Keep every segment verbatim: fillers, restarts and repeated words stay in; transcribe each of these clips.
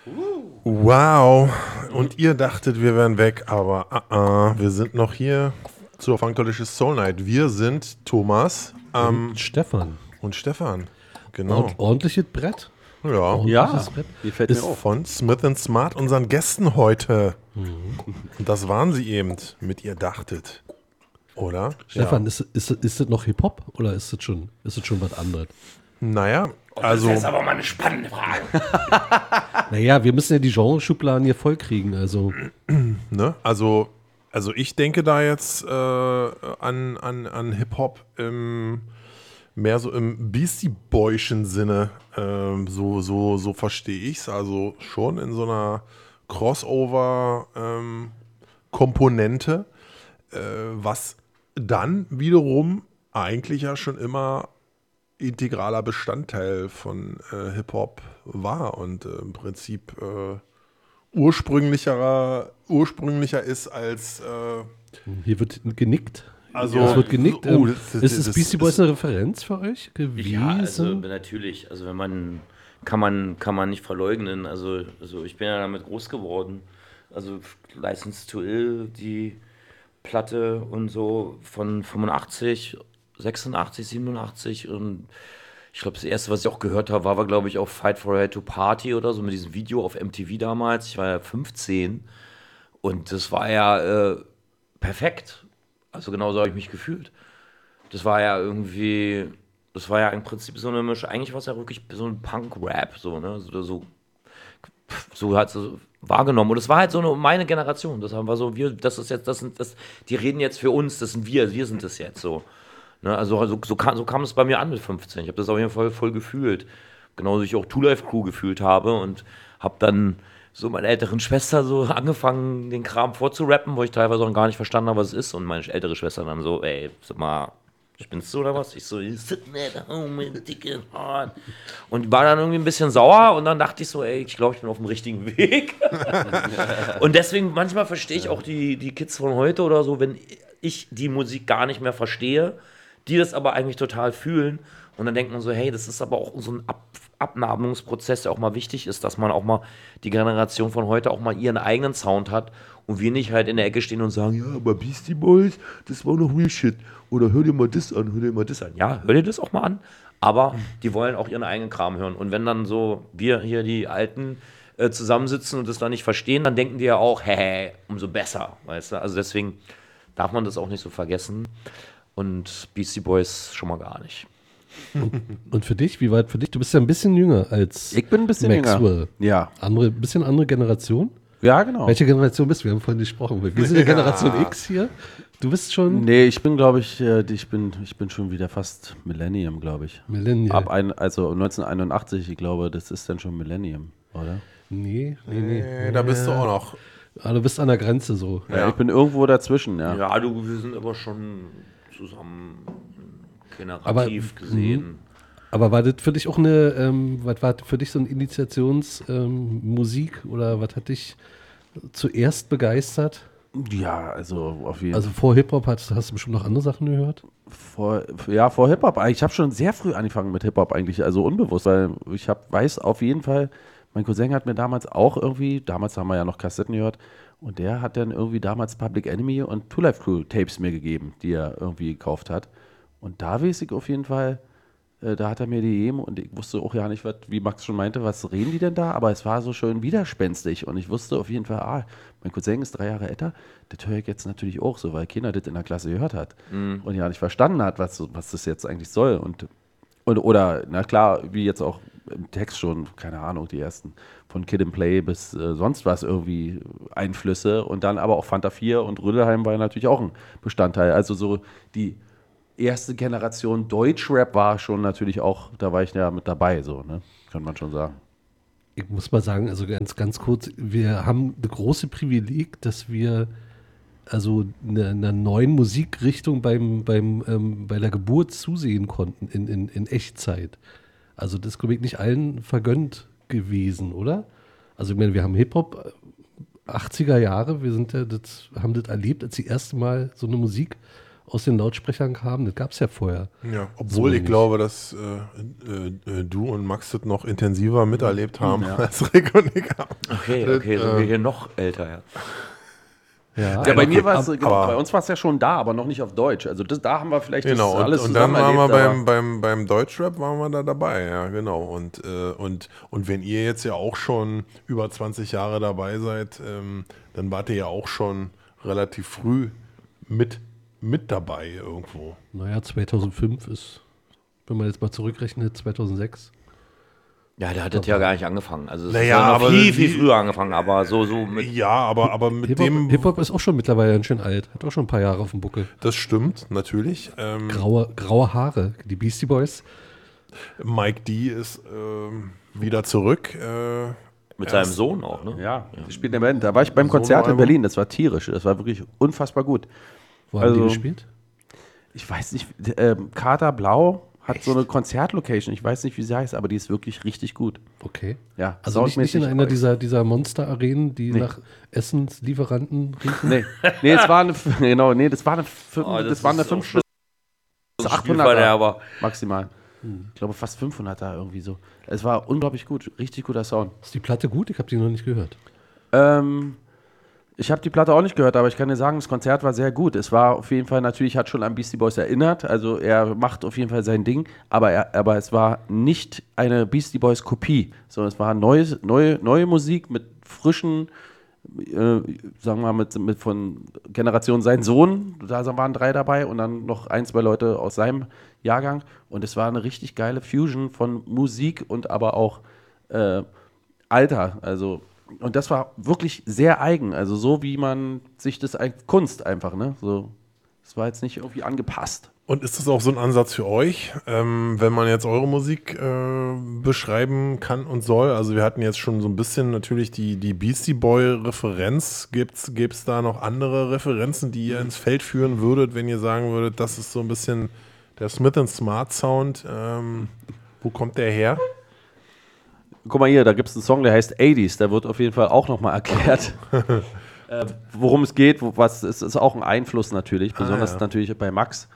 Wow. Und ihr dachtet, wir wären weg, aber uh -uh, wir sind noch hier zur Funkalisches Soul Night. Wir sind Thomas ähm, und Stefan. Und Stefan. Genau. Ord ordentliches Brett. Ja, Ordentliches Brett. Wie fällt ist mir auf. von Smith and Smart, unseren Gästen heute. Mhm. Und das waren sie eben, mit ihr dachtet. Oder? Stefan, ja. ist, ist, ist das noch Hip-Hop oder ist das schon, ist das schon was anderes? Naja, also... Das ist aber mal eine spannende Frage. Naja, wir müssen ja die Genreschubladen hier voll kriegen, also... ne? Also, also ich denke da jetzt äh, an, an, an Hip-Hop im... mehr so im Beastie Boyschen Sinne, ähm, so, so, so verstehe ich es. Also schon in so einer Crossover-Komponente, ähm, äh, was dann wiederum eigentlich ja schon immer integraler Bestandteil von äh, Hip-Hop war und äh, im Prinzip äh, ursprünglicher, ursprünglicher ist als... Äh, Hier wird genickt. Also, es wird genickt. Oh, das, das, ist das, das Beastie Boys eine Referenz für euch gewesen? Ja, also natürlich. Also wenn man kann man kann man nicht verleugnen. Also, also ich bin ja damit groß geworden. Also License to Ill, die Platte und so von fünfundachtzig, sechsundachtzig, siebenundachtzig und ich glaube, das erste, was ich auch gehört habe, war, war glaube ich, auch Fight for a Right to Party oder so mit diesem Video auf M T V damals. Ich war ja fünfzehn und das war ja äh, perfekt. Also genauso habe ich mich gefühlt. Das war ja irgendwie, das war ja im Prinzip so eine Mischung, eigentlich war es ja wirklich so ein Punk-Rap, so, ne, so, so, so halt so wahrgenommen. Und es war halt so eine, meine Generation, das haben wir so, wir, das ist jetzt, das sind, das, die reden jetzt für uns, das sind wir, wir sind das jetzt so. Ne, also so, so, kam, so kam es bei mir an mit fünfzehn, ich habe das auf jeden Fall voll gefühlt. Genauso wie ich auch Two Life Crew gefühlt habe und habe dann so meiner älteren Schwester so angefangen, den Kram vorzurappen, wo ich teilweise auch gar nicht verstanden habe, was es ist. Und meine ältere Schwester dann so, ey, sag mal, spinnst du oder was? Ich so, sitting at home in dick and hard. Und war dann irgendwie ein bisschen sauer und dann dachte ich so, ey, ich glaube, ich bin auf dem richtigen Weg. Und deswegen, manchmal verstehe ich auch die, die Kids von heute oder so, wenn ich die Musik gar nicht mehr verstehe, die das aber eigentlich total fühlen. Und dann denkt man so, hey, das ist aber auch so ein Ab Abnabelungsprozess, der auch mal wichtig ist, dass man auch mal die Generation von heute auch mal ihren eigenen Sound hat und wir nicht halt in der Ecke stehen und sagen, ja, aber Beastie Boys, das war noch real shit. Oder hör dir mal das an, hör dir mal das an. Ja, hör dir das auch mal an. Aber die wollen auch ihren eigenen Kram hören. Und wenn dann so wir hier die Alten äh, zusammensitzen und das dann nicht verstehen, dann denken die ja auch, hä, umso besser, weißt du. Also deswegen darf man das auch nicht so vergessen. Und Beastie Boys schon mal gar nicht. Und, und für dich, wie weit für dich? Du bist ja ein bisschen jünger als ich bin ein bisschen Maxwell. Jünger. Ja. Andere, ein bisschen andere Generation? Ja, genau. Welche Generation bist du? Wir haben vorhin gesprochen. Wir sind ja Generation X hier. Du bist schon... Nee, ich bin, glaube ich, ich bin, ich bin schon wieder fast Millennium, glaube ich. Millennium. Ab ein, also neunzehnhunderteinundachtzig, ich glaube, das ist dann schon Millennium, oder? Nee, nee, nee. nee da bist du auch noch. Ah, du bist an der Grenze so. Ja, ja. Ich bin irgendwo dazwischen, ja. Ja, du, wir sind aber schon zusammen generativ aber, gesehen. Aber war das für dich auch eine, ähm, was war für dich so eine Initiationsmusik ähm, oder was hat dich zuerst begeistert? Ja, also auf jeden Fall. Also vor Hip-Hop hast, hast du bestimmt noch andere Sachen gehört? Vor, ja, vor Hip-Hop. Ich habe schon sehr früh angefangen mit Hip-Hop eigentlich, also unbewusst, weil ich hab, weiß auf jeden Fall, mein Cousin hat mir damals auch irgendwie, damals haben wir ja noch Kassetten gehört, und der hat dann irgendwie damals Public Enemy und Two Life Crew Tapes mir gegeben, die er irgendwie gekauft hat. Und da weiß ich auf jeden Fall, äh, da hat er mir die gegeben und ich wusste auch ja nicht, was, wie Max schon meinte, was reden die denn da? Aber es war so schön widerspenstig und ich wusste auf jeden Fall, ah, mein Cousin ist drei Jahre älter, das höre ich jetzt natürlich auch so, weil keiner das in der Klasse gehört hat mhm. und ja nicht verstanden hat, was, was das jetzt eigentlich soll. Und, und oder, na klar, wie jetzt auch im Text schon, keine Ahnung, die ersten von Kid and Play bis äh, sonst was irgendwie Einflüsse und dann aber auch Fanta vier und Rödelheim war ja natürlich auch ein Bestandteil. Also so die erste Generation Deutschrap war schon natürlich auch, da war ich ja mit dabei, so, ne? Kann man schon sagen. Ich muss mal sagen, also ganz, ganz kurz, wir haben das große Privileg, dass wir also einer eine neuen Musikrichtung beim, beim, ähm, bei der Geburt zusehen konnten in, in, in Echtzeit. Also das ist, glaube ich, nicht allen vergönnt gewesen, oder? Also ich meine, wir haben Hip-Hop achtziger Jahre, wir sind ja das, haben das erlebt, als die erste Mal so eine Musik aus den Lautsprechern kam. Das gab es ja vorher. Ja, obwohl So ich nicht. glaube, dass äh, äh, äh, du und Max das noch intensiver miterlebt haben Ja. als Rick und ich. Okay, Das, okay, so äh, wir hier noch älter, ja. Ja, Ja, bei okay, mir war es, ab- genau, aber- bei uns war es ja schon da, aber noch nicht auf Deutsch. Also das, da haben wir vielleicht Genau, das und, alles und dann zusammen waren wir erlebt, aber- beim, beim, beim Deutschrap waren wir da dabei, ja, genau. Und, äh, und, und wenn ihr jetzt ja auch schon über zwanzig Jahre dabei seid, ähm, dann wart ihr ja auch schon relativ früh mit, mit dabei irgendwo. naja, zweitausendfünf ist, wenn man jetzt mal zurückrechnet, zweitausendsechs. Ja, der hat das ja gar nicht angefangen. Also es Naja, ist ja noch aber viel, die- viel früher angefangen, aber so, so mit. Ja, aber, aber mit dem, Hip-Hop Hip-Hop ist auch schon mittlerweile ganz schön alt. Hat auch schon ein paar Jahre auf dem Buckel. das stimmt, natürlich. Ähm, Graue, graue Haare, die Beastie Boys. Mike D ist ähm, wieder zurück. Äh, Mit erst- seinem Sohn auch, ne? Ja, die spielt in der Band. Da war ich beim So Konzert in Album. Berlin. Das war tierisch. Das war wirklich unfassbar gut. Wo haben Also- die gespielt? Ich weiß nicht, ähm, Kater Blau hat so eine Konzertlocation. Ich weiß nicht, wie sie heißt, aber die ist wirklich richtig gut. Okay. Ja, Also nicht, nicht in soundmäßig einer auch- dieser, dieser Monster-Arenen, die Nee. nach Essenslieferanten riechen. Nee, nee, es war eine, genau, nee, das war eine, fünf, Oh, das das war eine ist auch fünf schon bis So achthunderter Spielverderber. maximal. Ich glaube fast fünfhunderter irgendwie so. Es war unglaublich gut, richtig guter Sound. Ist die Platte gut? Ich habe die noch nicht gehört. Ähm, ich habe die Platte auch nicht gehört, aber ich kann dir sagen, das Konzert war sehr gut. Es war auf jeden Fall natürlich, hat schon an Beastie Boys erinnert. Also er macht auf jeden Fall sein Ding, aber, er, aber es war nicht eine Beastie Boys Kopie, sondern es war neues, neue, neue Musik mit frischen, äh, sagen wir mal, mit, mit von Generation sein Sohn. Da waren drei dabei und dann noch ein, zwei Leute aus seinem Jahrgang. Und es war eine richtig geile Fusion von Musik und aber auch äh, Alter. Also und das war wirklich sehr eigen, also so wie man sich das ein- Kunst einfach, ne? So, das war jetzt nicht irgendwie angepasst. Und ist das auch so ein Ansatz für euch, ähm, wenn man jetzt eure Musik äh, beschreiben kann und soll? Also wir hatten jetzt schon so ein bisschen natürlich die, die Beastie Boy-Referenz. Gibt es da noch andere Referenzen, die ihr ins Feld führen würdet, wenn ihr sagen würdet, das ist so ein bisschen der Smith and Smart Sound? Ähm, wo kommt der her? Guck mal hier, da gibt es einen Song, der heißt achtziger, da wird auf jeden Fall auch nochmal erklärt, äh, worum es geht, wo, was, es ist auch ein Einfluss natürlich, besonders ja. natürlich bei Max.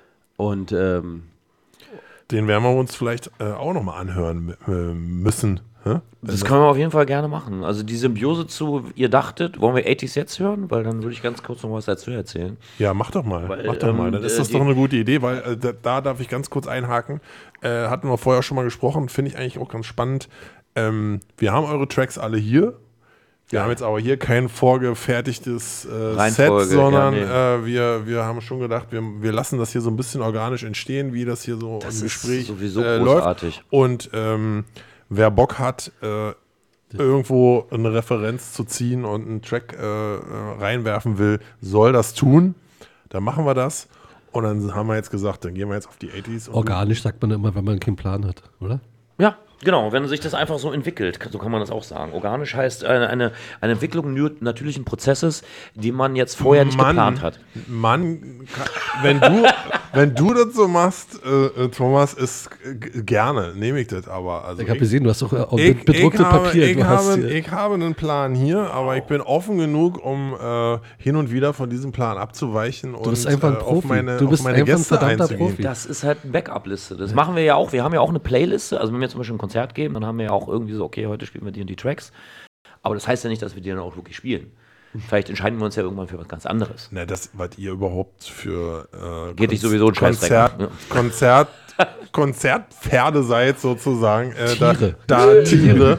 Und ähm, Den werden wir uns vielleicht äh, auch nochmal anhören äh, müssen. Hä? Das können wir auf jeden Fall gerne machen. Also die Symbiose zu, ihr dachtet, wollen wir achtziger jetzt hören? Weil dann würde ich ganz kurz noch was dazu erzählen. Ja, mach doch mal. Weil, mach doch mal. ähm, Dann ist äh, das die- doch eine gute Idee, weil äh, da, da darf ich ganz kurz einhaken. Äh, hatten wir vorher schon mal gesprochen, finde ich eigentlich auch ganz spannend. Ähm, wir haben eure Tracks alle hier. Wir haben jetzt aber hier kein vorgefertigtes äh, Set, Reihenfolge, sondern ja, äh, wir, wir haben schon gedacht, wir, wir lassen das hier so ein bisschen organisch entstehen, wie das hier so Das im ist Gespräch sowieso äh, großartig. läuft. Und ähm, wer Bock hat, äh, irgendwo eine Referenz zu ziehen und einen Track äh, äh, reinwerfen will, soll das tun. Dann machen wir das. Und dann haben wir jetzt gesagt, dann gehen wir jetzt auf die achtziger. und- Organisch sagt man immer, wenn man keinen Plan hat, oder? Ja, genau, wenn sich das einfach so entwickelt, so kann man das auch sagen. Organisch heißt eine, eine, eine Entwicklung nur natürlichen Prozesses, die man jetzt vorher nicht Mann, geplant hat. Mann, ka- wenn du, wenn du das so machst, äh, äh, Thomas, ist äh, g- gerne, nehme ich das aber. Also Ich habe gesehen, du hast doch äh, auch ich, bedruckte ich habe, Papier. Ich du hast habe, hier- ich habe einen Plan hier, aber ich bin offen genug, um äh, hin und wieder von diesem Plan abzuweichen und bist einfach ein äh, auf Profi. meine, Du bist auf meine einfach ein Gäste verdammter einzugehen. Profi. Das ist halt eine Backup-Liste. Das machen wir ja auch. Wir haben ja auch eine Playliste. Also wenn wir zum Beispiel ein Konzert geben, dann haben wir ja auch irgendwie so, okay, heute spielen wir die und die Tracks. Aber das heißt ja nicht, dass wir die dann auch wirklich spielen. Vielleicht entscheiden wir uns ja irgendwann für was ganz anderes. Na, das, was ihr überhaupt für äh, Geht dich sowieso ein Scheißdreck Konzert, an, ne? Konzert, Konzertpferde seid sozusagen. Äh, Tiere. Da, da Tiere.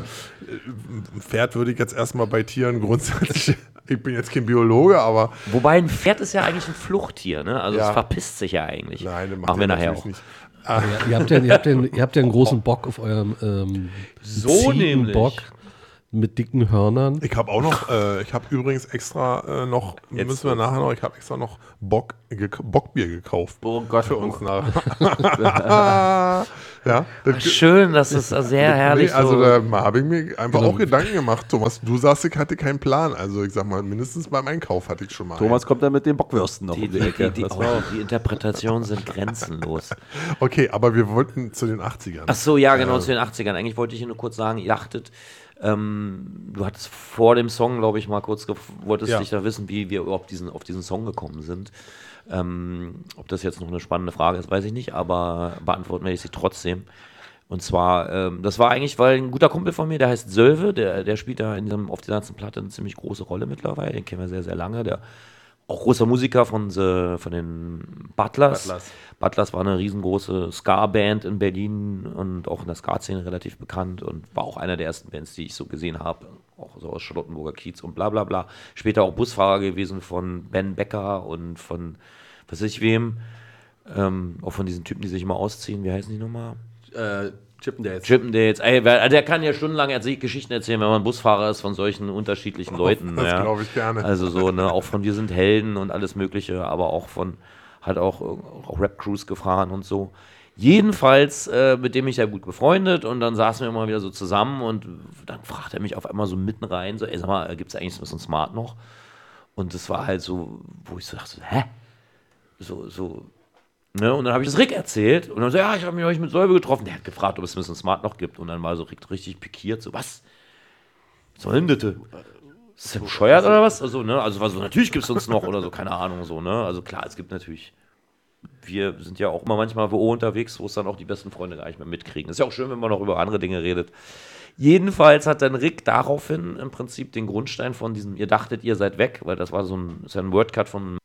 Äh, Pferd würde ich jetzt erstmal bei Tieren grundsätzlich. Ich bin jetzt kein Biologe, aber Wobei ein Pferd ist ja eigentlich ein Fluchttier, ne? Also Ja. es verpisst sich ja eigentlich. nein, das macht Machen wir ihr nachher natürlich auch. nicht. Ja, ihr, habt ja, ihr, habt ja, ihr habt ja einen großen Bock auf eurem ähm, So nämlich. Bock mit dicken Hörnern. Ich habe auch noch, äh, ich habe übrigens extra äh, noch, Jetzt müssen wir nachher noch, ich habe extra noch Bock, gek Bockbier gekauft. oh Gott, Für uns nach. ja, das, Schön, das ist sehr herrlich. Nee, also so. da habe ich mir einfach Genau. auch Gedanken gemacht, Thomas. Du sagst, ich hatte keinen Plan. Also ich sag mal, mindestens beim Einkauf hatte ich schon mal. Thomas kommt dann mit den Bockwürsten noch die, um die die, Ecke. die, die, Das war oh, die Interpretationen sind grenzenlos. einen. Okay, aber wir wollten zu den achtzigern. Ach so, ja, genau, zu den achtzigern. Eigentlich wollte ich hier nur kurz sagen, ihr dachtet, ähm, ähm, du hattest vor dem Song, glaube ich, mal kurz, gef- wolltest Ja. dich da wissen, wie wir überhaupt diesen, auf diesen Song gekommen sind. Ähm, ob das jetzt noch eine spannende Frage ist, weiß ich nicht, aber beantworten werde ich sie trotzdem. Und zwar, ähm, das war eigentlich, weil ein guter Kumpel von mir, der heißt Sölve, der, der spielt da in diesem, auf dieser ganzen Platte eine ziemlich große Rolle mittlerweile, den kennen wir sehr, sehr lange, der auch großer Musiker von, the, von den Butlers. Butlers. Butlers war eine riesengroße Ska-Band in Berlin und auch in der Ska-Szene relativ bekannt und war auch einer der ersten Bands, die ich so gesehen habe, auch so aus Charlottenburger Kiez und bla bla bla. Später auch Busfahrer gewesen von Ben Becker und von, was weiß ich wem, ähm, auch von diesen Typen, die sich immer ausziehen, wie heißen die nochmal? Äh, Chippendales. Chippendales, ey, wer- der kann ja stundenlang erzähl- Geschichten erzählen, wenn man Busfahrer ist von solchen unterschiedlichen Leuten. das ja. glaube ich gerne. Also so, ne, auch von Wir sind Helden und alles Mögliche, aber auch von, hat auch, auch Rap-Crews gefahren und so. Jedenfalls, äh, mit dem ich ja gut befreundet und dann saßen wir immer wieder so zusammen und dann fragt er mich auf einmal so mitten rein, so, ey, sag mal, gibt es eigentlich so ein Smart noch? Und das war halt so, wo ich so dachte, hä? So, so, ne? Und dann habe ich das Rick erzählt und dann so, ja, ich habe mich euch mit Säube getroffen. Der hat gefragt, ob es Mister Smart noch gibt und dann war so Rick richtig pikiert, so, was? Was soll denn das? Ist der bescheuert oder was? Also, ne? Also war so, natürlich gibt es uns noch oder so, keine Ahnung, so, ne? Also klar, es gibt natürlich, wir sind ja auch immer manchmal wo unterwegs, wo es dann auch die besten Freunde gar nicht mehr mitkriegen. Ist ja auch schön, wenn man noch über andere Dinge redet. Jedenfalls hat dann Rick daraufhin im Prinzip den Grundstein von diesem, ihr dachtet, ihr seid weg, weil das war so ein, ist ja ein Wordcut von einem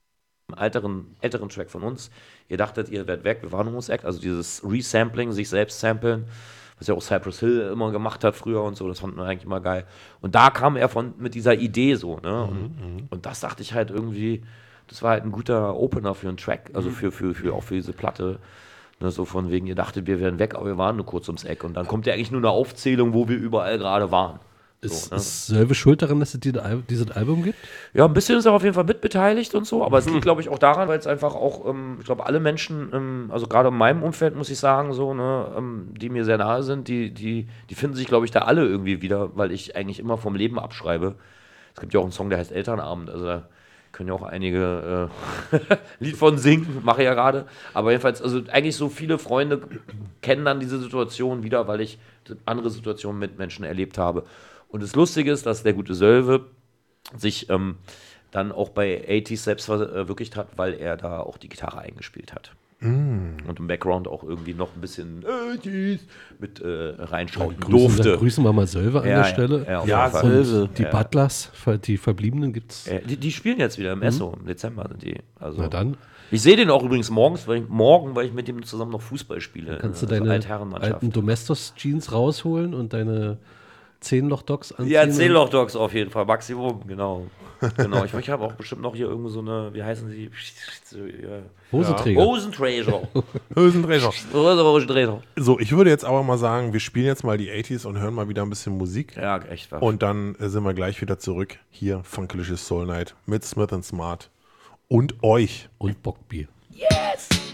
älteren, älteren Track von uns. Ihr dachtet, ihr werdet weg, wir waren Humus Act, also dieses Resampling, sich selbst samplen, was ja auch Cypress Hill immer gemacht hat früher und so, das fanden wir eigentlich immer geil. Und da kam er von mit dieser Idee so, ne? Und, und das dachte ich halt irgendwie, das war halt ein guter Opener für einen Track, also für, für, für auch für diese Platte. Ne, so von wegen, ihr dachtet, wir wären weg, aber wir waren nur kurz ums Eck. Und dann kommt ja eigentlich nur eine Aufzählung, wo wir überall gerade waren. Ist, So, ne? ist Sölve schuld daran, dass es die- dieses Album gibt? Ja, ein bisschen ist er auf jeden Fall mitbeteiligt und so, aber es liegt, glaube ich, auch daran, weil es einfach auch, ähm, ich glaube, alle Menschen, ähm, also gerade in meinem Umfeld, muss ich sagen, so, ne, ähm, die mir sehr nahe sind, die, die, die finden sich, glaube ich, da alle irgendwie wieder, weil ich eigentlich immer vom Leben abschreibe. Es gibt ja auch einen Song, der heißt Elternabend, also da können ja auch einige äh, Lied von singen, mache ich ja gerade. Aber jedenfalls, also eigentlich so viele Freunde kennen dann diese Situation wieder, weil ich andere Situationen mit Menschen erlebt habe. Und das Lustige ist, dass der gute Sölve sich ähm, dann auch bei achtziger selbst verwirklicht hat, weil er da auch die Gitarre eingespielt hat. Und im Background auch irgendwie noch ein bisschen achtziger mit äh, reinschauen Grüßen, durfte. grüßen wir mal Sölve an Ja, der ja, Stelle. ja, auf Ja, jeden Fall. Sölve. Die Butlers, die Verbliebenen gibt es. Äh, die, die spielen jetzt wieder im Esso, im Dezember sind die. Also, Na dann ich sehe den auch übrigens morgens, weil ich, morgen, weil ich mit dem zusammen noch Fußball spiele. kannst du Also deine Altherrenmannschaft. alten Domestos-Jeans rausholen und deine Zehnloch-Docs anziehen. Ja, und- Zehnloch-Dogs auf jeden Fall, Maximum, genau. genau. Ich, ich habe auch bestimmt noch hier irgendwo so eine, wie heißen sie? Ja. Hosenträger. Hosenträger. Hosenträger. Hosenträger. So, ich würde jetzt aber mal sagen, wir spielen jetzt mal die achtziger und hören mal wieder ein bisschen Musik. Ja, echt wahr. Und dann äh, sind wir gleich wieder zurück. Hier, Funkelicious Soul Night mit Smith and Smart. Und euch. Und Bockbier. Yes!